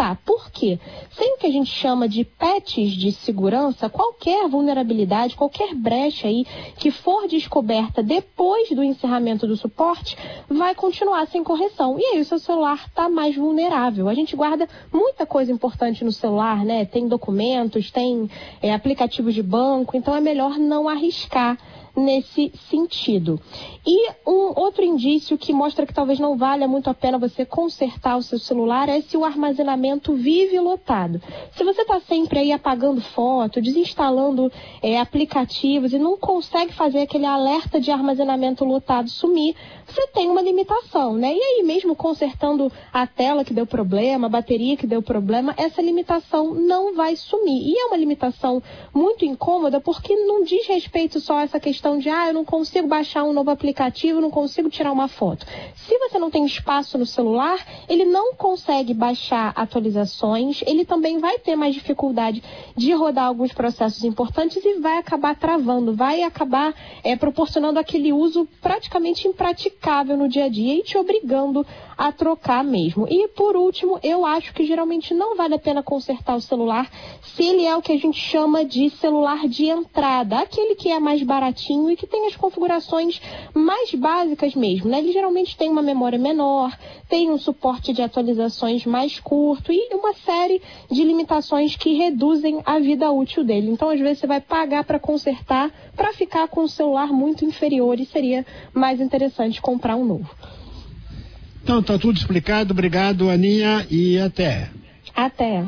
consertar. Por quê? Sem o que a gente chama de patches de segurança, qualquer vulnerabilidade, qualquer brecha aí que for descoberta depois do encerramento do suporte, vai continuar sem correção. E aí o seu celular está mais vulnerável. A gente guarda muita coisa importante no celular, né? Tem documentos, tem aplicativos de banco, então é melhor não arriscar nesse sentido. E um outro indício que mostra que talvez não valha muito a pena você consertar o seu celular é se o armazenamento vive lotado. Se você está sempre aí apagando foto, desinstalando aplicativos e não consegue fazer aquele alerta de armazenamento lotado sumir, você tem uma limitação, né? E aí mesmo consertando a tela que deu problema, a bateria que deu problema, essa limitação não vai sumir. E é uma limitação muito incômoda porque não diz respeito só a essa questão de eu não consigo baixar um novo aplicativo, não consigo tirar uma foto. Se você não tem espaço no celular, ele não consegue baixar atualizações, ele também vai ter mais dificuldade de rodar alguns processos importantes e vai acabar travando, vai acabar proporcionando aquele uso praticamente impraticável no dia a dia e te obrigando a trocar mesmo. E por último, eu acho que geralmente não vale a pena consertar o celular se ele é o que a gente chama de celular de entrada, aquele que é mais baratinho e que tem as configurações mais básicas mesmo, né? Ele geralmente tem uma memória menor, tem um suporte de atualizações mais curto e uma série de limitações que reduzem a vida útil dele. Então, às vezes, você vai pagar para consertar para ficar com o celular muito inferior e seria mais interessante comprar um novo. Então, tá tudo explicado. Obrigado, Aninha, e até. Até.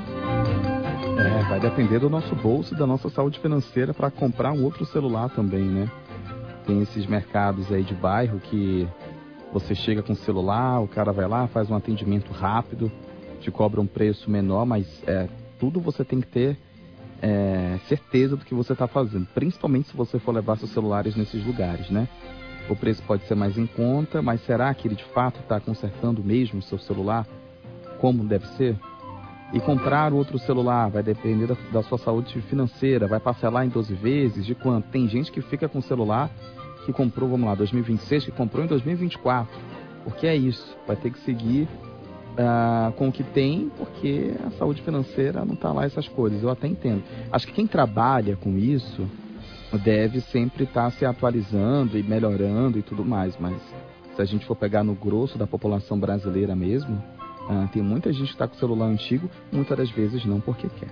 Vai depender do nosso bolso e da nossa saúde financeira para comprar um outro celular também, né? Tem esses mercados aí de bairro que você chega com o celular, o cara vai lá, faz um atendimento rápido, te cobra um preço menor, mas tudo você tem que ter certeza do que você está fazendo, principalmente se você for levar seus celulares nesses lugares, né? O preço pode ser mais em conta, mas será que ele de fato está consertando mesmo o seu celular como deve ser? E comprar outro celular vai depender da sua saúde financeira, vai parcelar em 12 vezes, de quanto? Tem gente que fica com celular que comprou, 2026, que comprou em 2024. Porque é isso, vai ter que seguir com o que tem, porque a saúde financeira não está lá essas coisas. Eu até entendo. Acho que quem trabalha com isso deve sempre estar se atualizando e melhorando e tudo mais, mas se a gente for pegar no grosso da população brasileira mesmo, tem muita gente que está com o celular antigo, muitas das vezes não porque quer.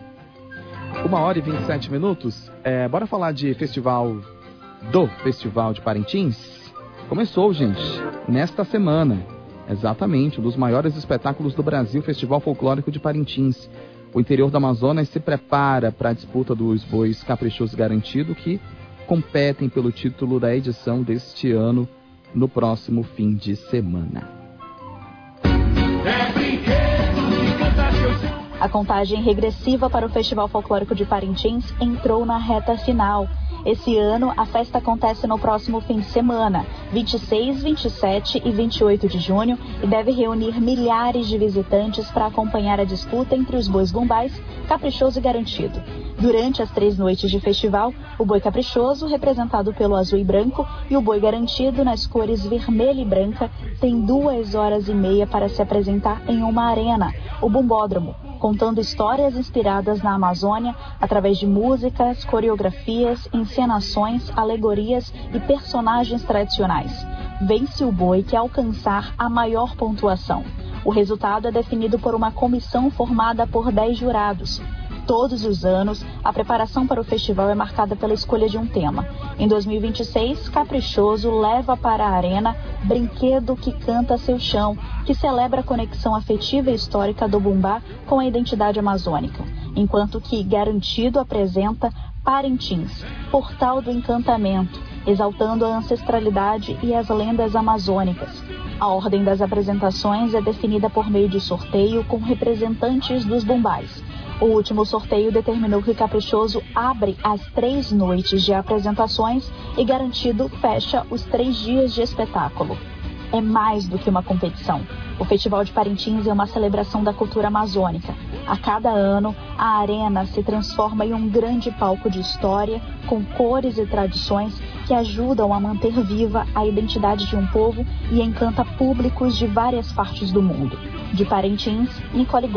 1h27. Bora falar de Festival de Parintins? Começou, gente, nesta semana. Exatamente, um dos maiores espetáculos do Brasil, Festival Folclórico de Parintins. O interior do Amazonas se prepara para a disputa dos bois Caprichoso e Garantido, que competem pelo título da edição deste ano, no próximo fim de semana. A contagem regressiva para o Festival Folclórico de Parintins entrou na reta final. Esse ano, a festa acontece no próximo fim de semana, 26, 27 e 28 de junho, e deve reunir milhares de visitantes para acompanhar a disputa entre os bois bumbais, Caprichoso e Garantido. Durante as 3 noites de festival, o boi Caprichoso, representado pelo azul e branco, e o boi Garantido, nas cores vermelha e branca, tem 2h30 para se apresentar em uma arena, o Bumbódromo, contando histórias inspiradas na Amazônia através de músicas, coreografias, encenações, alegorias e personagens tradicionais. Vence o boi que alcançar a maior pontuação. O resultado é definido por uma comissão formada por 10 jurados. Todos os anos, a preparação para o festival é marcada pela escolha de um tema. Em 2026, Caprichoso leva para a arena Brinquedo que Canta Seu Chão, que celebra a conexão afetiva e histórica do bumbá com a identidade amazônica, enquanto que Garantido apresenta Parintins, Portal do Encantamento, exaltando a ancestralidade e as lendas amazônicas. A ordem das apresentações é definida por meio de sorteio com representantes dos bumbais. O último sorteio determinou que Caprichoso abre as 3 noites de apresentações e Garantido fecha os 3 dias de espetáculo. É mais do que uma competição. O Festival de Parintins é uma celebração da cultura amazônica. A cada ano, a arena se transforma em um grande palco de história, com cores e tradições que ajudam a manter viva a identidade de um povo e encanta públicos de várias partes do mundo. De Parintins, Nicole